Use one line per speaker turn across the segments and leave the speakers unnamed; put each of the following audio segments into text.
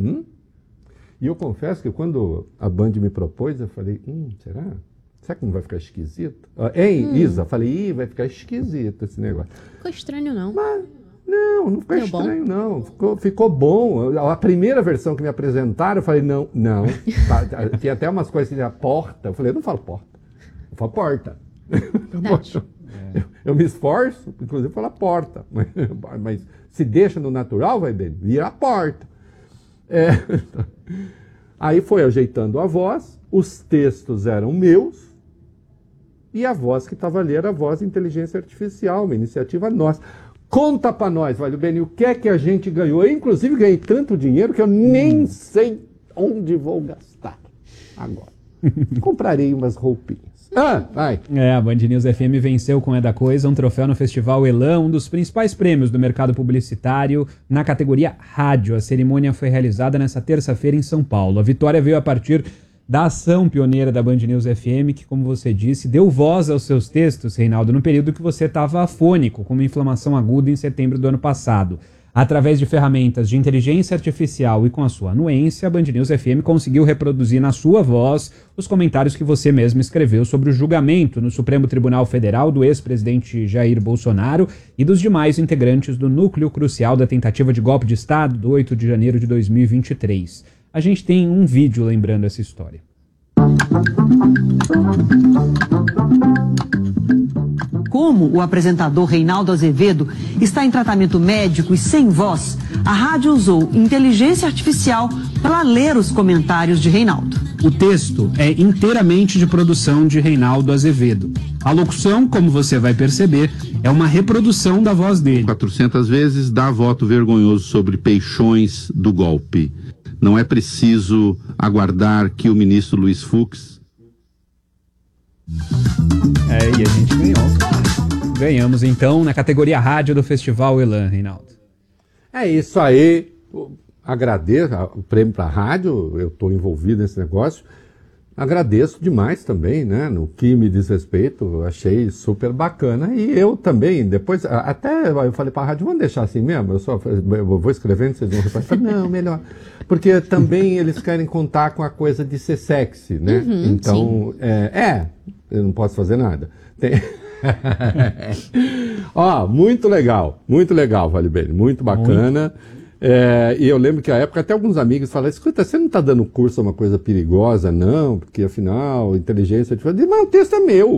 E eu confesso que quando a Band me propôs, eu falei, será? Será que não vai ficar esquisito? Isa, falei, vai ficar esquisito esse negócio.
Ficou estranho, não.
Mas, não ficou estranho, não. Ficou bom. A primeira versão que me apresentaram, eu falei, não. Tinha até umas coisas que dizia porta. Eu falei, eu não falo porta, eu falo porta. Eu me esforço, inclusive, falar porta. Mas se deixa no natural, vai bem, vira a porta. Aí foi ajeitando a voz, os textos eram meus, e a voz que estava ali era a voz de inteligência artificial, uma iniciativa nossa. Conta para nós, Valio Beni, o que é que a gente ganhou? Eu, inclusive, ganhei tanto dinheiro que eu nem sei onde vou gastar agora. Comprarei umas roupinhas. Vai.
A Band News FM venceu com É da Coisa um troféu no Festival Elan, um dos principais prêmios do mercado publicitário na categoria rádio. A cerimônia foi realizada nesta terça-feira em São Paulo. A vitória veio a partir da ação pioneira da Band News FM, que, como você disse, deu voz aos seus textos, Reinaldo, no período que você estava afônico, com uma inflamação aguda em setembro do ano passado. Através de ferramentas de inteligência artificial e com a sua anuência, a Band News FM conseguiu reproduzir na sua voz os comentários que você mesmo escreveu sobre o julgamento no Supremo Tribunal Federal do ex-presidente Jair Bolsonaro e dos demais integrantes do núcleo crucial da tentativa de golpe de Estado do 8 de janeiro de 2023. A gente tem um vídeo lembrando essa história.
Como o apresentador Reinaldo Azevedo está em tratamento médico e sem voz, a rádio usou inteligência artificial para ler os comentários de Reinaldo.
O texto é inteiramente de produção de Reinaldo Azevedo. A locução, como você vai perceber, é uma reprodução da voz dele.
400 vezes dá voto vergonhoso sobre peixões do golpe. Não é preciso aguardar que o ministro Luiz Fux...
E a gente ganhou. Ganhamos, então, na categoria rádio do Festival Elan, Reinaldo.
É isso aí. Agradeço o prêmio para a rádio, eu estou envolvido nesse negócio. Agradeço demais também, né? No que me diz respeito, achei super bacana. E eu também, depois, até eu falei para a rádio, vamos deixar assim mesmo? Eu vou escrevendo, vocês vão reparar. Não, melhor. Porque também eles querem contar com a coisa de ser sexy, né? Então, eu não posso fazer nada. Muito legal, Valio Beni, muito bacana. E eu lembro que à época até alguns amigos falaram, escuta, você não está dando curso a uma coisa perigosa, não? Porque afinal, inteligência artificial... Mas o texto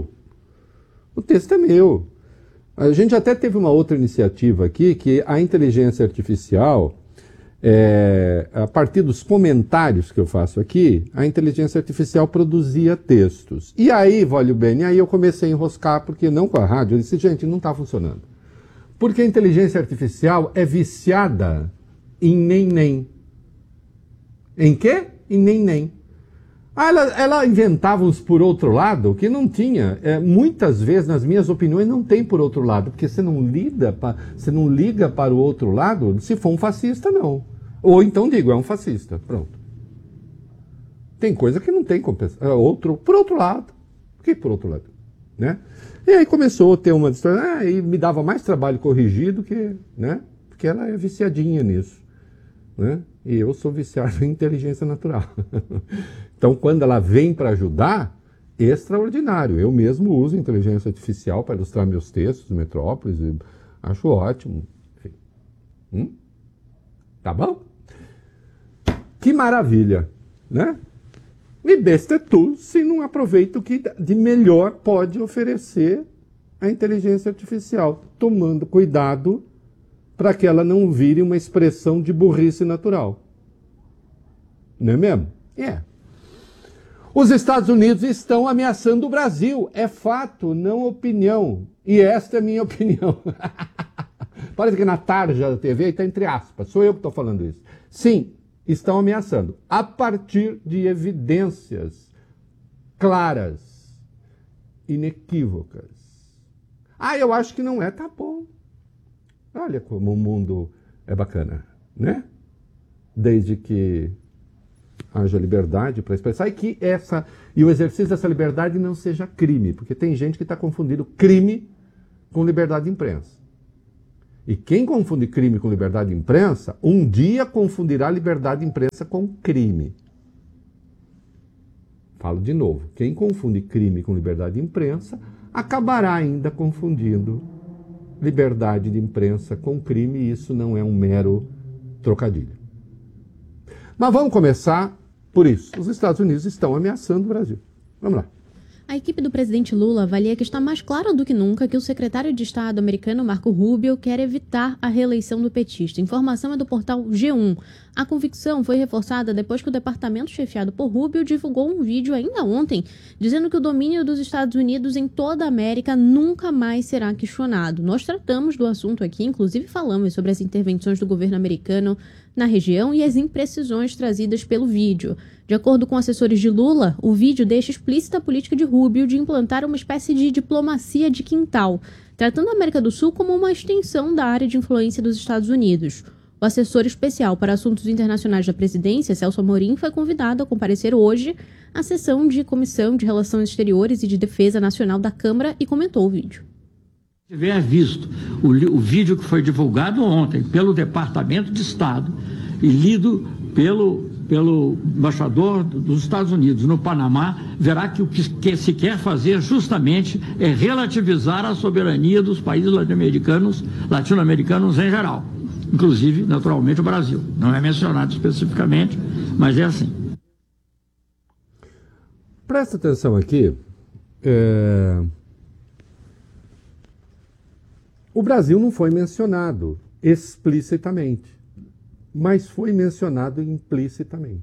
é meu. A gente até teve uma outra iniciativa aqui, que a inteligência artificial, a partir dos comentários que eu faço aqui, a inteligência artificial produzia textos. E aí, Valio Beni, aí eu comecei a enroscar, porque não com a rádio, eu disse, gente, não está funcionando. Porque a inteligência artificial é viciada em nem. Em quê? Em nem. Ela inventava uns por outro lado que não tinha. Muitas vezes, nas minhas opiniões, não tem por outro lado, porque você não liga para o outro lado se for um fascista, não. Ou então digo, é um fascista. Pronto. Tem coisa que não tem compensação. Por outro lado. Por que por outro lado? Né? E aí começou a ter uma história, e me dava mais trabalho corrigir do que, né? Porque ela é viciadinha nisso, né? E eu sou viciado em inteligência natural. Então, quando ela vem para ajudar, extraordinário. Eu mesmo uso inteligência artificial para ilustrar meus textos, Metrópolis, acho ótimo. Enfim. Tá bom? Que maravilha, né? E besta é tu se não aproveita o que de melhor pode oferecer a inteligência artificial, tomando cuidado para que ela não vire uma expressão de burrice natural. Não é mesmo? Os Estados Unidos estão ameaçando o Brasil. É fato, não opinião. E esta é minha opinião. Parece que na tarja da TV está entre aspas. Sou eu que estou falando isso. Sim. Estão ameaçando, a partir de evidências claras, inequívocas. Eu acho que não é, tá bom. Olha como o mundo é bacana, né? Desde que haja liberdade para expressar e o exercício dessa liberdade não seja crime, porque tem gente que está confundindo crime com liberdade de imprensa. E quem confunde crime com liberdade de imprensa, um dia confundirá liberdade de imprensa com crime. Falo de novo, quem confunde crime com liberdade de imprensa, acabará ainda confundindo liberdade de imprensa com crime, e isso não é um mero trocadilho. Mas vamos começar por isso. Os Estados Unidos estão ameaçando o Brasil. Vamos lá.
A equipe do presidente Lula avalia que está mais claro do que nunca que o secretário de Estado americano Marco Rubio quer evitar a reeleição do petista. A informação é do portal G1. A convicção foi reforçada depois que o departamento chefiado por Rubio divulgou um vídeo ainda ontem, dizendo que o domínio dos Estados Unidos em toda a América nunca mais será questionado. Nós tratamos do assunto aqui, inclusive falamos sobre as intervenções do governo americano na região e as imprecisões trazidas pelo vídeo. De acordo com assessores de Lula, o vídeo deixa explícita a política de Rubio de implantar uma espécie de diplomacia de quintal, tratando a América do Sul como uma extensão da área de influência dos Estados Unidos. O assessor especial para assuntos internacionais da presidência, Celso Amorim, foi convidado a comparecer hoje à sessão de Comissão de Relações Exteriores e de Defesa Nacional da Câmara e comentou o vídeo.
Se tiver visto o vídeo que foi divulgado ontem pelo Departamento de Estado e lido pelo embaixador dos Estados Unidos no Panamá, verá que o que se quer fazer justamente é relativizar a soberania dos países latino-americanos em geral, inclusive, naturalmente, o Brasil. Não é mencionado especificamente, mas é assim.
Presta atenção aqui. O Brasil não foi mencionado explicitamente, mas foi mencionado implicitamente.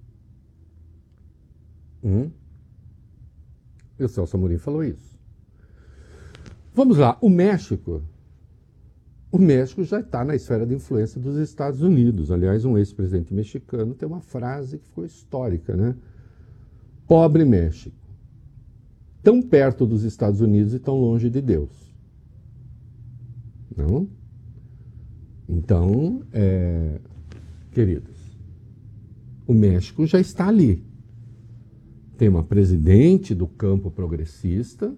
E o Celso Amorim falou isso. Vamos lá, o México já está na esfera de influência dos Estados Unidos. Aliás, um ex-presidente mexicano tem uma frase que ficou histórica, né? Pobre México, tão perto dos Estados Unidos e tão longe de Deus. Não? Então, queridos, o México já está ali. Tem uma presidente do campo progressista,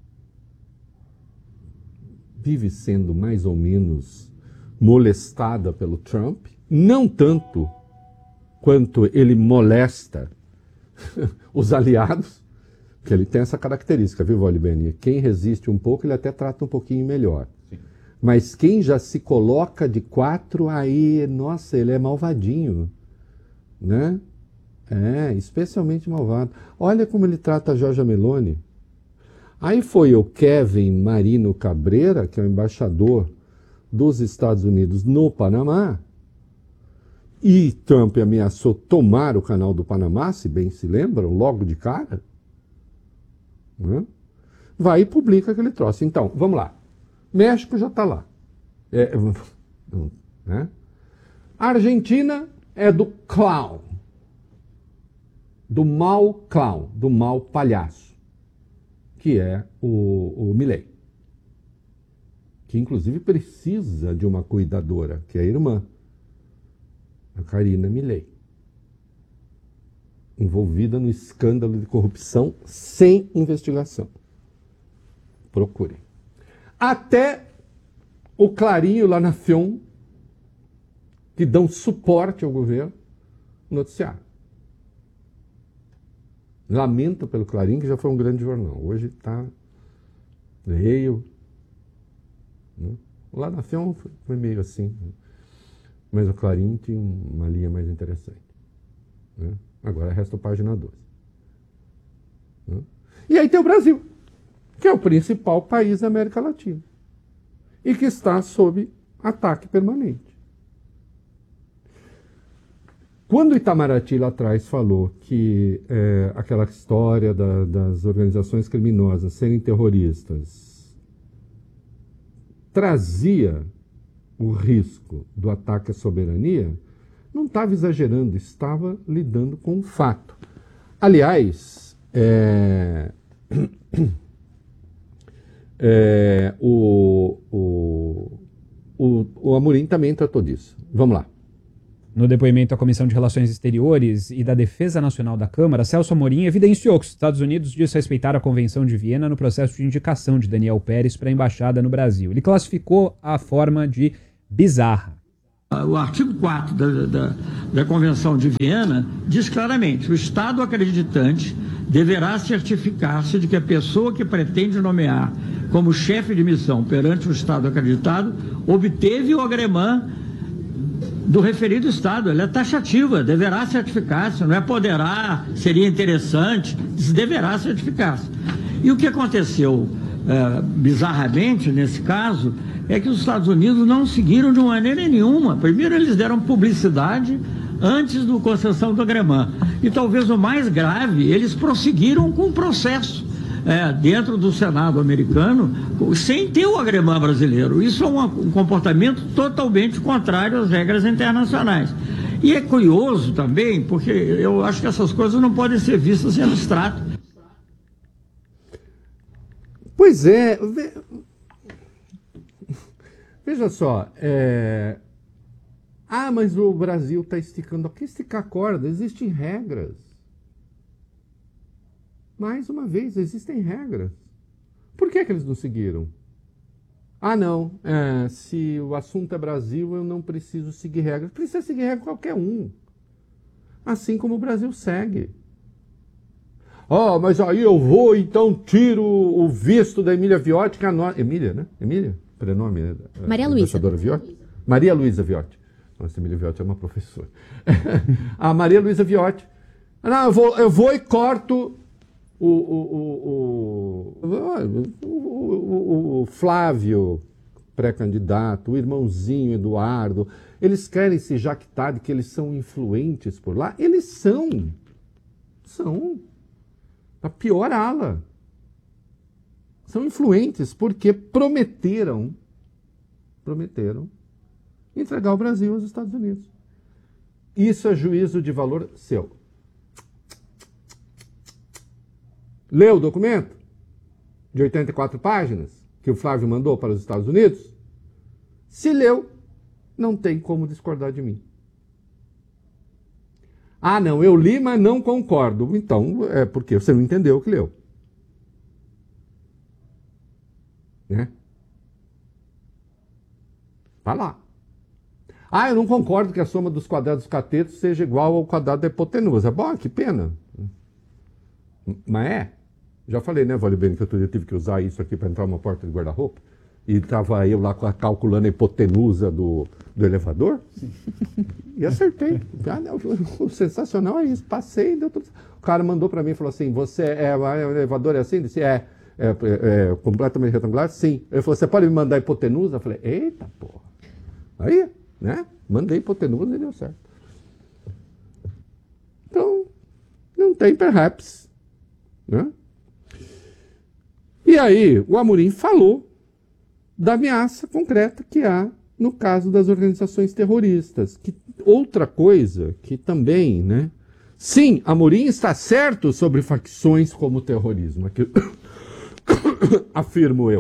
vive sendo mais ou menos molestada pelo Trump, não tanto quanto ele molesta os aliados, porque ele tem essa característica, viu, Valibeni? Quem resiste um pouco, ele até trata um pouquinho melhor. Sim. Mas quem já se coloca de quatro, aí, nossa, ele é malvadinho, né? Especialmente malvado. Olha como ele trata a Giorgia Meloni. Aí foi o Kevin Marino Cabreira, que é o embaixador dos Estados Unidos no Panamá, e Trump ameaçou tomar o canal do Panamá, se bem se lembram, logo de cara. Né? Vai e publica aquele troço. Então, vamos lá. México já está lá. Né? A Argentina é do clown. Do mal clown, do mal palhaço, que é o Milei. Que inclusive precisa de uma cuidadora, que é a irmã, a Karina Milei, envolvida no escândalo de corrupção sem investigação. Procurem. Até o Clarim e o La Nación, que dão suporte ao governo, noticiaram. Lamento pelo Clarim, que já foi um grande jornal. Hoje está leio. Né? O La Nación foi meio assim, né? Mas o Clarim tinha uma linha mais interessante. Né? Agora resta a página 12. Né? E aí tem o Brasil, que é o principal país da América Latina e que está sob ataque permanente. Quando o Itamaraty lá atrás falou que aquela história das organizações criminosas serem terroristas trazia o risco do ataque à soberania, não estava exagerando, estava lidando com um fato. Aliás, o Amorim também tratou disso. Vamos lá.
No depoimento à Comissão de Relações Exteriores e da Defesa Nacional da Câmara, Celso Amorim evidenciou que os Estados Unidos desrespeitaram a Convenção de Viena no processo de indicação de Daniel Pérez para a embaixada no Brasil. Ele classificou a forma de bizarra.
O artigo 4 da Convenção de Viena diz claramente: o Estado acreditante deverá certificar-se de que a pessoa que pretende nomear como chefe de missão perante o Estado acreditado obteve o agremã do referido Estado. Ela é taxativa, deverá certificar-se, não é poderá, seria interessante, deverá certificar-se. E o que aconteceu bizarramente nesse caso é que os Estados Unidos não seguiram de maneira nenhuma. Primeiro eles deram publicidade antes da concessão do agremã. E talvez o mais grave, eles prosseguiram com o processo dentro do Senado americano, sem ter o agremã brasileiro. Isso é um comportamento totalmente contrário às regras internacionais. E é curioso também, porque eu acho que essas coisas não podem ser vistas em abstrato.
Pois é. Veja só. Mas o Brasil está esticando. Por que esticar a corda? Existem regras. Mais uma vez, existem regras. Por que eles não seguiram? Não. Se o assunto é Brasil, eu não preciso seguir regras. Precisa seguir regra qualquer um. Assim como o Brasil segue. Mas aí eu vou, então tiro o visto da Emília Viotti, que é a nossa... Emília, né? Emília? Prenome?
Maria Luísa.
Viotti? Maria Luísa Viotti. Nossa, Emília Viotti é uma professora. A Maria Luísa Viotti. Eu vou e corto o Flávio, pré-candidato, o irmãozinho Eduardo. Eles querem se jactar de que eles são influentes por lá. Eles são. A pior ala. São influentes porque prometeram entregar o Brasil aos Estados Unidos. Isso é juízo de valor seu. Leu o documento de 84 páginas que o Flávio mandou para os Estados Unidos? Se leu, não tem como discordar de mim. Não, eu li, mas não concordo. Então, é porque você não entendeu o que leu. Né? Tá lá. Eu não concordo que a soma dos quadrados dos catetos seja igual ao quadrado da hipotenusa. Bom, que pena. Mas já falei, né, Valibene, que eu tive que usar isso aqui para entrar numa porta de guarda-roupa? E estava eu lá calculando a hipotenusa do elevador. Sim. E acertei. O sensacional é isso. Passei, deu tudo. O cara mandou para mim e falou assim: o elevador é assim? Eu disse: é completamente retangular? Sim. Ele falou: você pode me mandar a hipotenusa? Eu falei: eita porra. Aí, né? Mandei hipotenusa e deu certo. Então, não tem perhaps. Né? E aí, o Amorim falou da ameaça concreta que há no caso das organizações terroristas. Outra coisa que também, né? Sim, Amorim está certo sobre facções como o terrorismo. Aqui, afirmo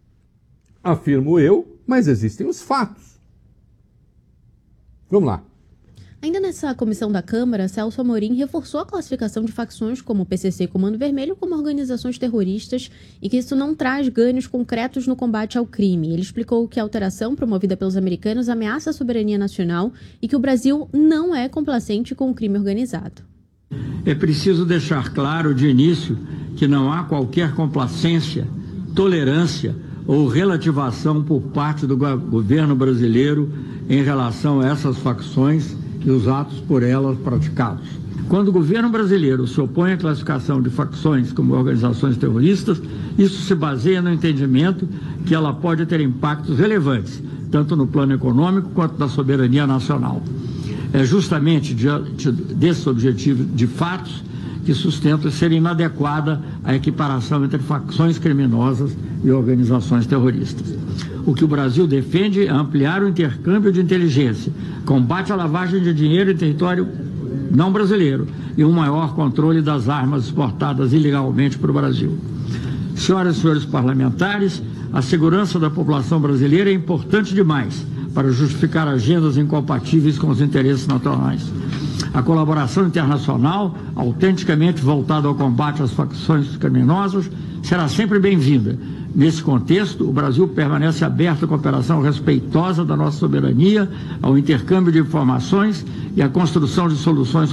eu, mas existem os fatos. Vamos lá.
Ainda nessa comissão da Câmara, Celso Amorim reforçou a classificação de facções como o PCC e Comando Vermelho como organizações terroristas e que isso não traz ganhos concretos no combate ao crime. Ele explicou que a alteração promovida pelos americanos ameaça a soberania nacional e que o Brasil não é complacente com o crime organizado.
É preciso deixar claro de início que não há qualquer complacência, tolerância ou relativação por parte do governo brasileiro em relação a essas facções e os atos por elas praticados. Quando o governo brasileiro se opõe à classificação de facções como organizações terroristas, isso se baseia no entendimento que ela pode ter impactos relevantes, tanto no plano econômico quanto da soberania nacional. É justamente diante desse objetivo de fatos que sustenta ser inadequada a equiparação entre facções criminosas e organizações terroristas. O que o Brasil defende é ampliar o intercâmbio de inteligência, combate à lavagem de dinheiro em território não brasileiro e um maior controle das armas exportadas ilegalmente para o Brasil. Senhoras e senhores parlamentares, a segurança da população brasileira é importante demais para justificar agendas incompatíveis com os interesses nacionais. A colaboração internacional, autenticamente voltada ao combate às facções criminosas, será sempre bem-vinda. Nesse contexto, o Brasil permanece aberto à cooperação respeitosa da nossa soberania, ao intercâmbio de informações e à construção de soluções